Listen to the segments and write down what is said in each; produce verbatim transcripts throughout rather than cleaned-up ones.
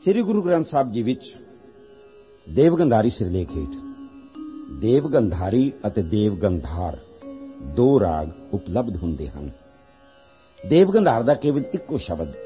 ਸ੍ਰੀ ਗੁਰੂ ਗ੍ਰੰਥ ਸਾਹਿਬ ਜੀ ਵਿੱਚ ਦੇਵਗੰਧਾਰੀ ਸਿਰਲੇਖ ਹੇਠ ਦੇਵਗੰਧਾਰੀ ਅਤੇ ਦੇਵਗੰਧਾਰ ਦੋ ਰਾਗ ਉਪਲਬਧ ਹੁੰਦੇ ਹਨ। ਦੇਵਗੰਧਾਰ ਦਾ ਕੇਵਲ ਇੱਕੋ ਸ਼ਬਦ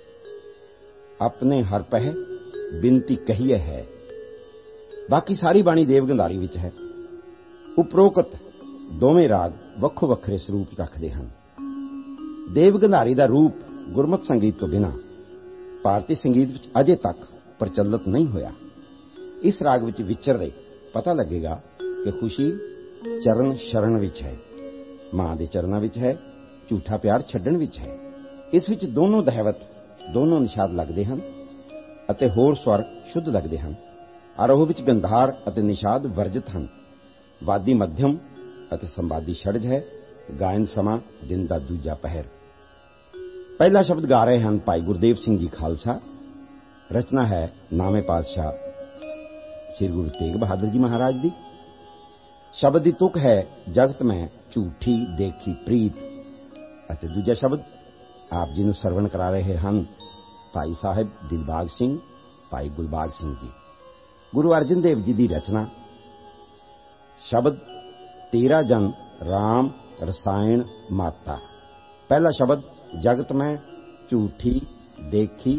ਆਪਣੇ ਹਰ ਪਹਿ ਬਿਨਤੀ ਕਹੀਏ ਹੈ। ਬਾਕੀ ਸਾਰੀ ਬਾਣੀ ਦੇਵਗੰਧਾਰੀ ਵਿੱਚ ਹੈ। ਉਪਰੋਕਤ ਦੋਵੇਂ ਰਾਗ ਵੱਖੋ ਵੱਖਰੇ ਸਰੂਪ ਰੱਖਦੇ ਹਨ। ਦੇਵਗੰਧਾਰੀ ਦਾ ਰੂਪ ਗੁਰਮਤਿ ਸੰਗੀਤ ਤੋਂ ਬਿਨਾਂ ਭਾਰਤੀ ਸੰਗੀਤ ਵਿੱਚ ਅਜੇ ਤੱਕ ਪ੍ਰਚਲਿਤ ਨਹੀਂ ਹੋਇਆ। ਇਸ ਰਾਗ ਵਿੱਚ ਵਿਚਰਦੇ ਪਤਾ ਲੱਗੇਗਾ ਕਿ ਖੁਸ਼ੀ ਚਰਨ ਸ਼ਰਨ ਵਿੱਚ ਹੈ, ਮਾਂ ਦੇ ਚਰਨਾਂ ਵਿੱਚ ਹੈ, ਝੂਠਾ ਪਿਆਰ ਛੱਡਣ ਵਿੱਚ ਹੈ। ਇਸ ਵਿੱਚ ਦੋਨੋਂ ਦਹਿਵਤ, ਦੋਨੋਂ ਨਿਸ਼ਾਦ ਲੱਗਦੇ ਹਨ ਅਤੇ ਹੋਰ ਸਵਰ ਸ਼ੁੱਧ ਲੱਗਦੇ ਹਨ। ਆਰੋਹ ਵਿੱਚ ਗੰਧਾਰ ਅਤੇ ਨਿਸ਼ਾਦ ਵਰਜਿਤ ਹਨ। ਵਾਦੀ ਮੱਧਮ ਅਤੇ ਸੰਵਾਦੀ षड्ज ਹੈ। ਗਾਇਨ ਸਮਾਂ ਦਿਨ ਦਾ ਦੂਜਾ ਪਹਿਰ। ਪਹਿਲਾ ਸ਼ਬਦ ਗਾ ਰਹੇ ਹਨ ਭਾਈ ਗੁਰਦੇਵ ਸਿੰਘ ਜੀ ਖਾਲਸਾ। ਰਚਨਾ ਹੈ ਨਾਮੇ ਪਾਤਸ਼ਾਹ ਸ੍ਰੀ ਗੁਰੂ ਤੇਗ ਬਹਾਦਰ ਜੀ ਮਹਾਰਾਜ ਦੀ। ਸ਼ਬਦ ਦੀ ਤੁਕ ਹੈ ਜਗਤ ਮੈਂ ਝੂਠੀ ਦੇਖੀ ਪ੍ਰੀਤ ਅਤੇ ਦੂਜਾ ਸ਼ਬਦ ਆਪ ਜੀ ਨੂੰ ਸਰਵਣ ਕਰਾ ਰਹੇ ਹਨ ਭਾਈ ਸਾਹਿਬ ਦਿਲਬਾਗ ਸਿੰਘ, ਭਾਈ ਗੁਲਬਾਗ ਸਿੰਘ ਜੀ। ਗੁਰੂ ਅਰਜਨ ਦੇਵ ਜੀ ਦੀ ਰਚਨਾ। ਸ਼ਬਦ ਤੇਰਾ ਜਨ ਰਾਮ ਰਸਾਇਣ ਮਾਤਾ। ਪਹਿਲਾ ਸ਼ਬਦ ਜਗਤ ਮੈਂ ਝੂਠੀ ਦੇਖੀ